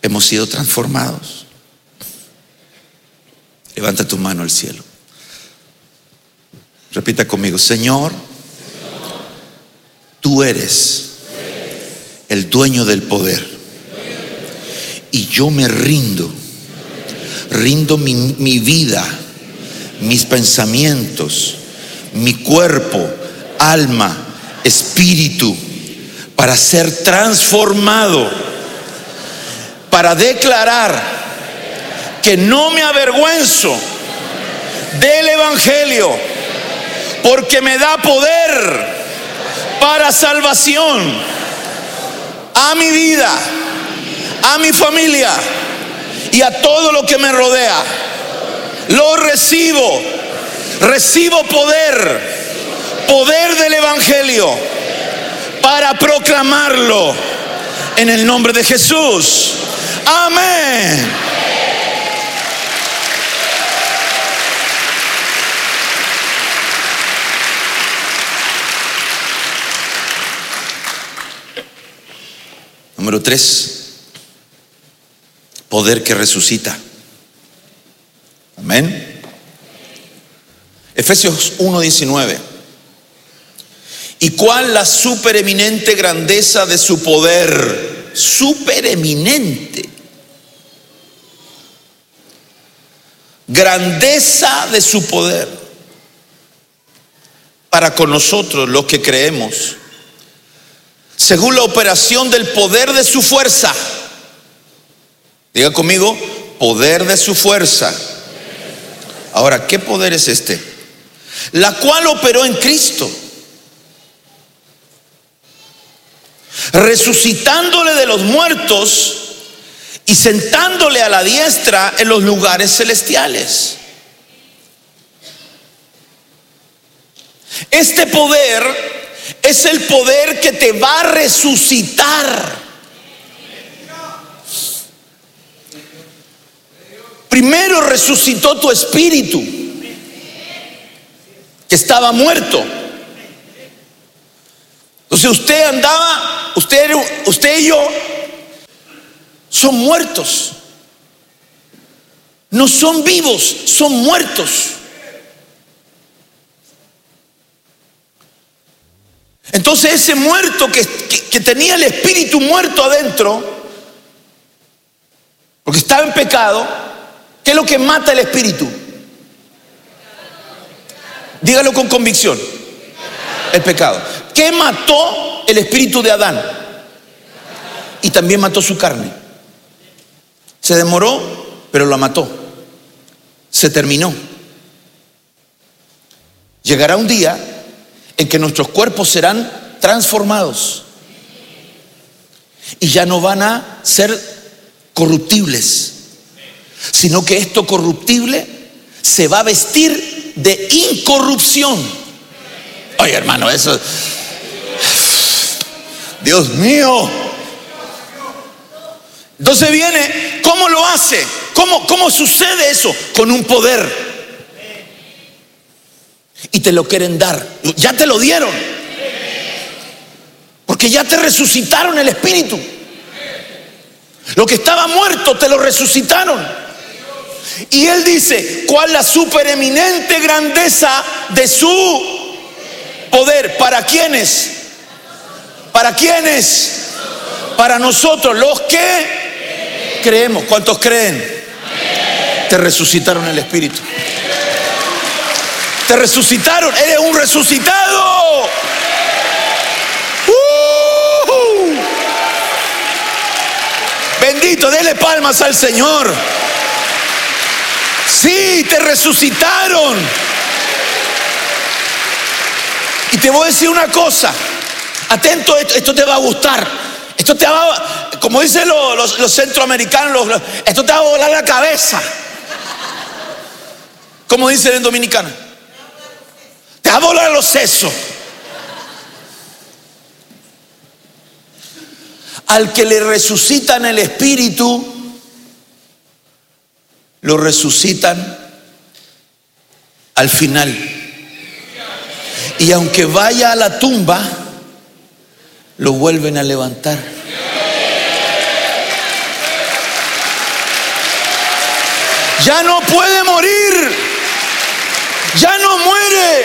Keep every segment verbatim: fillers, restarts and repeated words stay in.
hemos sido transformados. Levanta tu mano al cielo. Repita conmigo: Señor, tú eres el dueño del poder, y yo me rindo, rindo mi, mi vida, mis pensamientos, mi cuerpo, alma, espíritu, para ser transformado, para declarar que no me avergüenzo del evangelio, porque me da poder para salvación a mi vida, a mi familia y a todo lo que me rodea. Lo recibo, recibo poder, poder del evangelio para proclamarlo en el nombre de Jesús. Amén. Número tres, poder que resucita. Amén. Efesios uno diecinueve. ¿Y cuál la supereminente grandeza de su poder? Supereminente. Grandeza de su poder para con nosotros los que creemos, según la operación del poder de su fuerza. Diga conmigo: poder de su fuerza. Ahora, ¿qué poder es este? La cual operó en Cristo, resucitándole de los muertos y sentándole a la diestra en los lugares celestiales. Este poder es el poder que te va a resucitar. Primero resucitó tu espíritu, que estaba muerto. Entonces usted andaba, usted, usted y yo son muertos. No son vivos, son muertos. Entonces ese muerto que, que, que tenía el espíritu muerto adentro, porque estaba en pecado, ¿qué es lo que mata el espíritu? Dígalo con convicción: el pecado. ¿Qué mató el espíritu de Adán? Y también mató su carne. Se demoró, pero la mató. Se terminó. Llegará un día en que nuestros cuerpos serán transformados y ya no van a ser corruptibles, sino que esto corruptible se va a vestir de incorrupción. Oye, hermano, eso, Dios mío. Entonces viene, ¿cómo lo hace? ¿Cómo, cómo sucede eso? Con un poder. Y te lo quieren dar. Ya te lo dieron, porque ya te resucitaron el espíritu. Lo que estaba muerto te lo resucitaron. Y él dice: ¿cuál la supereminente grandeza de su poder? ¿Para quiénes? ¿Para quiénes? Para nosotros, los que creemos. ¿Cuántos creen? Te resucitaron el espíritu. Te resucitaron, eres un resucitado. Uh-huh. Bendito, dele palmas al Señor. Sí, te resucitaron. Y te voy a decir una cosa, atento, esto, esto te va a gustar. Esto te va a, como dicen los, los, los centroamericanos, los, esto te va a volar la cabeza. Como dicen en dominicano, te va a volar los sesos. Al que le resucitan el espíritu, lo resucitan al final. Y aunque vaya a la tumba, lo vuelven a levantar. Ya no puede morir. Ya no muere.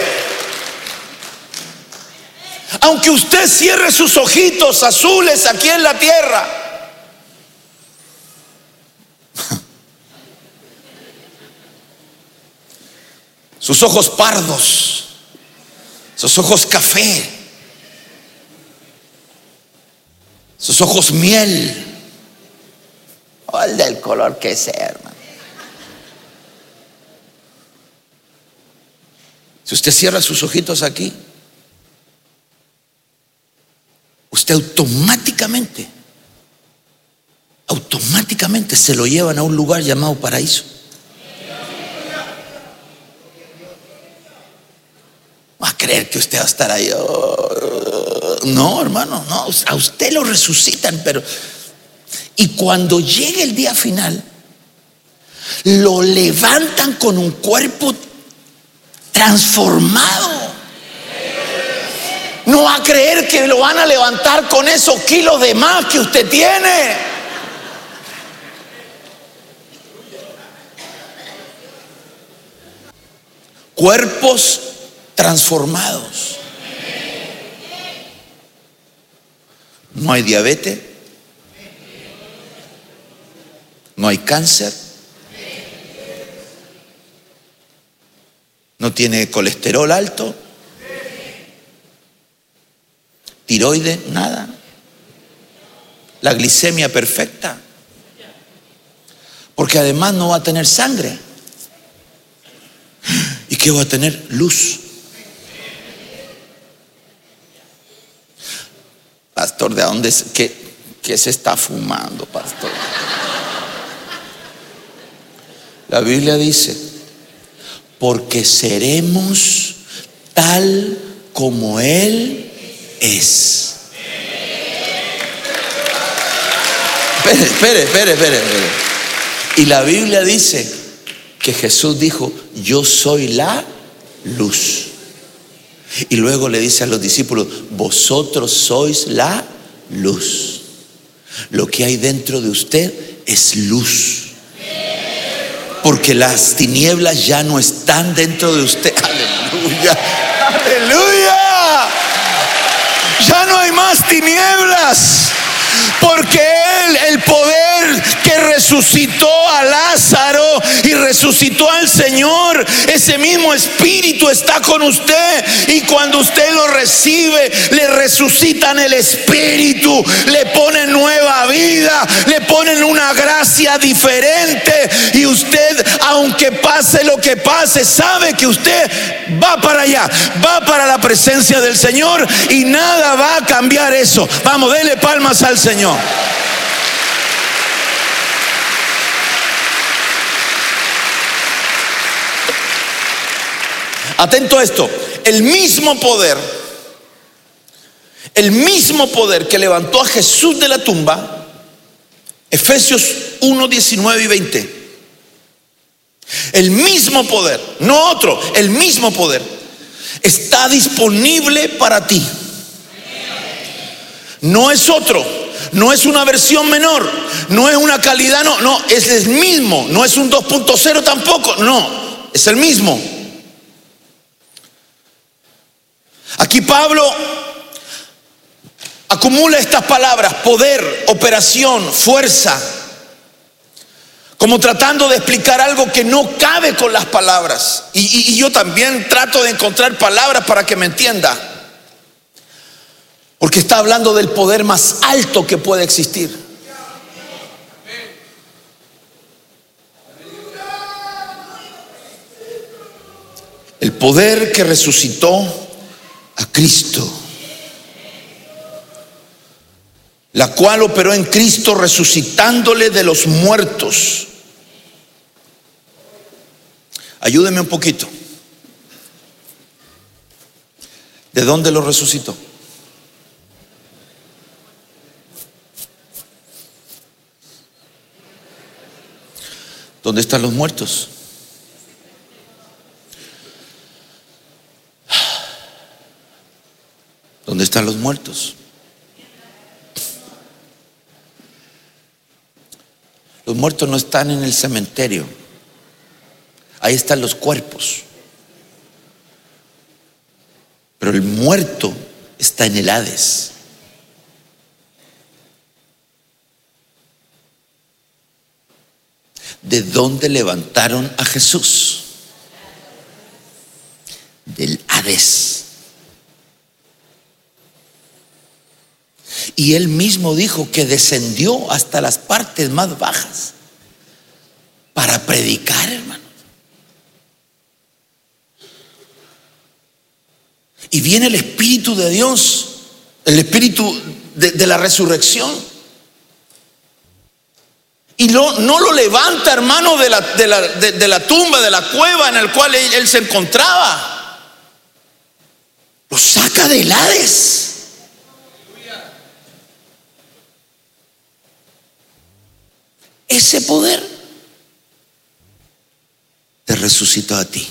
Aunque usted cierre sus ojitos azules aquí en la tierra, sus ojos pardos, sus ojos café, sus ojos miel, o el del color que sea, hermano. Si usted cierra sus ojitos aquí, usted automáticamente, automáticamente se lo llevan a un lugar llamado paraíso. Va a creer que usted va a estar ahí. Oh, no, hermano, no. A usted lo resucitan, pero y cuando llegue el día final, lo levantan con un cuerpo transformado. No va a creer que lo van a levantar con esos kilos de más que usted tiene. Cuerpos transformados. No hay diabetes, no hay cáncer, no tiene colesterol alto, tiroides, nada, la glicemia perfecta, porque además no va a tener sangre. ¿Y qué va a tener? Luz. Pastor, ¿de dónde es? ¿Qué, qué se está fumando, pastor? La Biblia dice, porque seremos tal como Él es. Espere, espere, espere, espere, espere. Y la Biblia dice que Jesús dijo, yo soy la luz. Y luego le dice a los discípulos, vosotros sois la luz. Lo que hay dentro de usted es luz. Porque las tinieblas ya no están dentro de usted. Aleluya, aleluya. Ya no hay más tinieblas. Porque Él, el poder que resucitó a Lázaro y resucitó al Señor, ese mismo Espíritu está con usted. Y cuando usted lo recibe, le resucitan el Espíritu, le ponen nueva vida, le ponen una gracia diferente. Y usted, aunque pase lo que pase, sabe que usted va para allá, va para la presencia del Señor, y nada va a cambiar eso. Vamos, denle palmas al Señor. Atento a esto. El mismo poder, el mismo poder que levantó a Jesús de la tumba, Efesios uno, diecinueve y veinte. El mismo poder, no otro, el mismo poder está disponible para ti. No es otro, no es una versión menor, no es una calidad, no, no, es el mismo, no es un dos punto cero tampoco, no, es el mismo. Aquí Pablo acumula estas palabras: poder, operación, fuerza, como tratando de explicar algo que no cabe con las palabras. Y, y, y yo también trato de encontrar palabras para que me entienda, porque está hablando del poder más alto que puede existir. El poder que resucitó a Cristo, la cual operó en Cristo resucitándole de los muertos. Ayúdeme un poquito. ¿De dónde lo resucitó? ¿Dónde están los muertos? ¿Dónde están los muertos? Los muertos no están en el cementerio. ahí están los cuerpos. Pero el muerto está en el Hades. ¿De dónde levantaron a Jesús? Del Hades. Y él mismo dijo que descendió hasta las partes más bajas para predicar, hermano. Y viene el Espíritu de Dios, el Espíritu de, de la resurrección. Y no, no lo levanta, hermano, de la, de, la, de, de la tumba, de la cueva en la cual él, él se encontraba. Lo saca del Hades. Ese poder te resucitó a ti.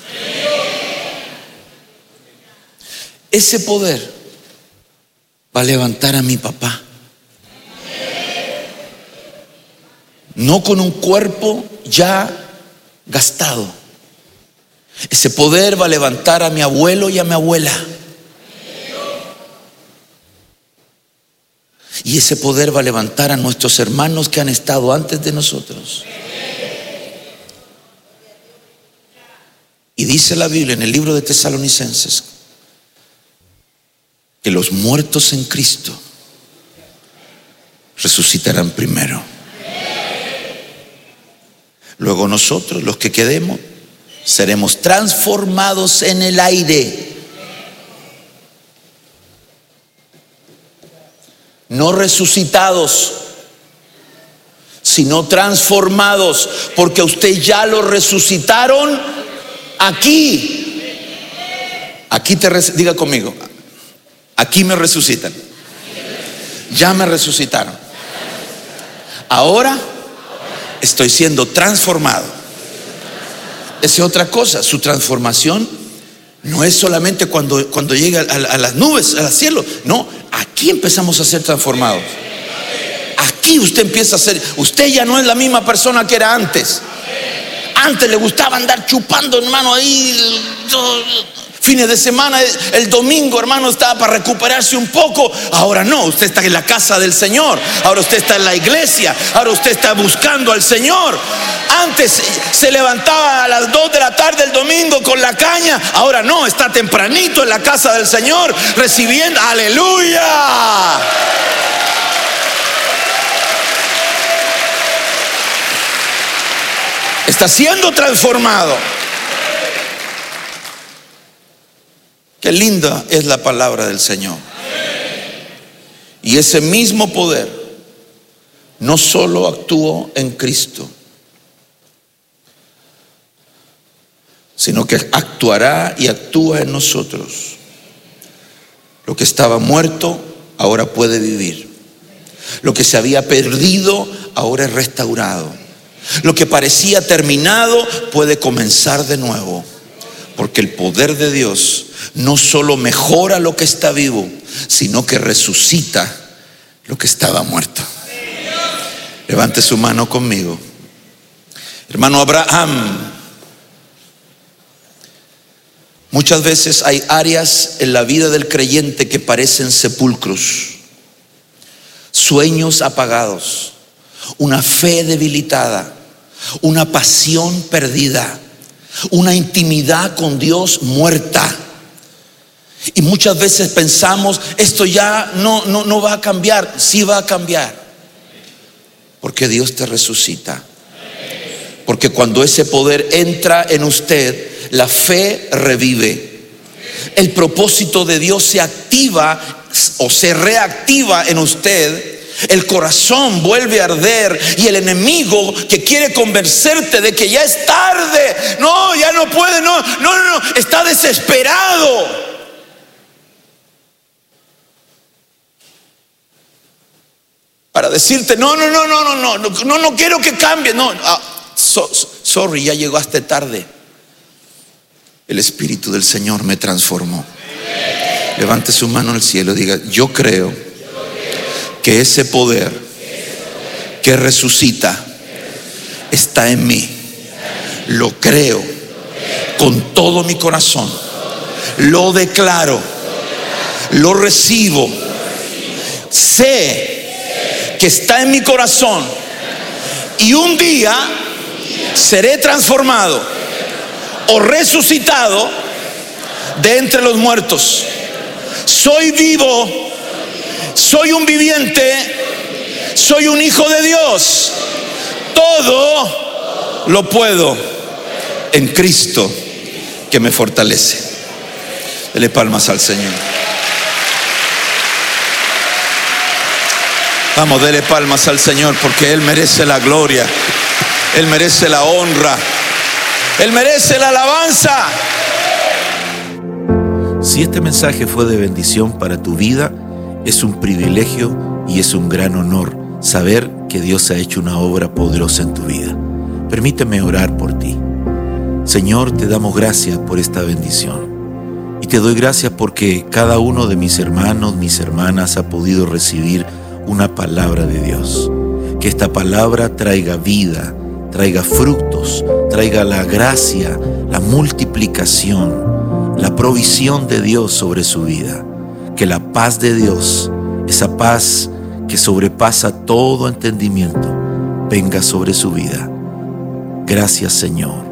Ese poder va a levantar a mi papá. No con un cuerpo ya gastado. Ese poder va a levantar a mi abuelo y a mi abuela. Y ese poder va a levantar a nuestros hermanos que han estado antes de nosotros. Y dice la Biblia en el libro de Tesalonicenses que los muertos en Cristo resucitarán primero. Luego nosotros, los que quedemos, seremos transformados en el aire. No resucitados, sino transformados, porque a usted ya lo resucitaron aquí. Aquí te res- diga conmigo, aquí me resucitan. Ya me resucitaron. Ahora estoy siendo transformado. Esa es otra cosa. Su transformación no es solamente cuando, cuando llega a, a las nubes, al cielo. No, aquí empezamos a ser transformados. Aquí usted empieza a ser. Usted ya no es la misma persona que era antes. Antes le gustaba andar chupando, hermano, ahí fines de semana. El domingo, hermano, estaba para recuperarse un poco. Ahora no, usted está en la casa del Señor. Ahora usted está en la iglesia. Ahora usted está buscando al Señor. Antes se levantaba a las dos de la tarde el domingo con la caña. Ahora no, está tempranito en la casa del Señor recibiendo. ¡Aleluya! Está siendo transformado. Qué linda es la palabra del Señor. Y ese mismo poder no solo actuó en Cristo, sino que actuará y actúa en nosotros. Lo que estaba muerto ahora puede vivir. Lo que se había perdido ahora es restaurado. Lo que parecía terminado puede comenzar de nuevo. Porque el poder de Dios no solo mejora lo que está vivo, sino que resucita lo que estaba muerto. Levante su mano conmigo. Hermano Abraham, muchas veces hay áreas en la vida del creyente que parecen sepulcros, sueños apagados, una fe debilitada, una pasión perdida, una intimidad con Dios muerta. Y muchas veces pensamos, esto ya no, no, no va a cambiar. Sí va a cambiar, porque Dios te resucita. Porque cuando ese poder entra en usted, la fe revive. El propósito de Dios se activa o se reactiva en usted. El corazón vuelve a arder y el enemigo que quiere convencerte de que ya es tarde, no, ya no puede, no, no, no, no, está desesperado. Para decirte, no, no, no, no, no, no, no, no, no quiero que cambie, no, ah, so, so, sorry, ya llegaste tarde. El Espíritu del Señor me transformó. Levante su mano al cielo y diga, yo creo que ese poder que resucita está en mí. Lo creo con todo mi corazón. Lo declaro. Lo recibo. Sé que está en mi corazón. Y un día seré transformado o resucitado de entre los muertos. Soy vivo. Soy un viviente. Soy un hijo de Dios. Todo lo puedo en Cristo que me fortalece. Dele palmas al Señor. Vamos, dele palmas al Señor, porque Él merece la gloria, Él merece la honra, Él merece la alabanza. Si este mensaje fue de bendición para tu vida, es un privilegio y es un gran honor saber que Dios ha hecho una obra poderosa en tu vida. Permíteme orar por ti. Señor, te damos gracias por esta bendición. Y te doy gracias porque cada uno de mis hermanos, mis hermanas ha podido recibir una palabra de Dios. Que esta palabra traiga vida, traiga frutos, traiga la gracia, la multiplicación, la provisión de Dios sobre su vida. Que la paz de Dios, esa paz que sobrepasa todo entendimiento, venga sobre su vida. Gracias, Señor.